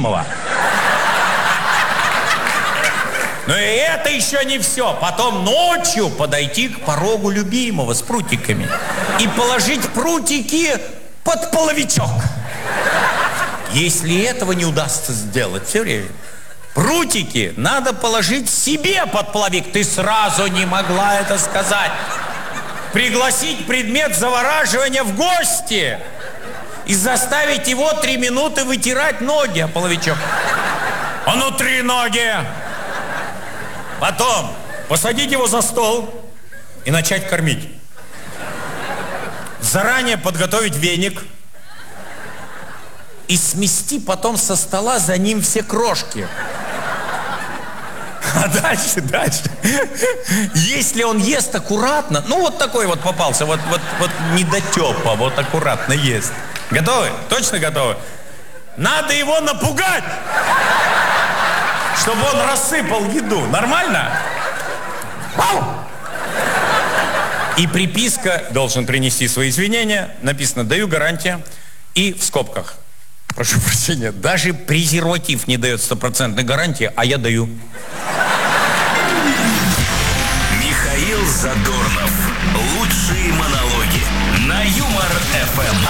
любимого. Но и это еще не все. Потом ночью подойти к порогу любимого с прутиками и положить прутики под половичок. Если этого не удастся сделать, все время, прутики надо положить себе под половик. Ты сразу не могла это сказать. Пригласить предмет завораживания в гости и заставить его 3 минуты вытирать ноги о половичок. А ну 3 ноги! Потом посадить его за стол и начать кормить. Заранее подготовить веник и смести потом со стола за ним все крошки. А дальше. Если он ест аккуратно, ну вот такой вот попался, вот недотепа, вот аккуратно ест. Готовы? Точно готовы? Надо его напугать, чтобы он рассыпал еду. Нормально? И приписка: должен принести свои извинения. Написано: даю гарантия. И в скобках: прошу прощения, даже презерватив не дает 100% гарантии, а я даю. Михаил Задорнов. Лучшие монологи на Юмор ФМ.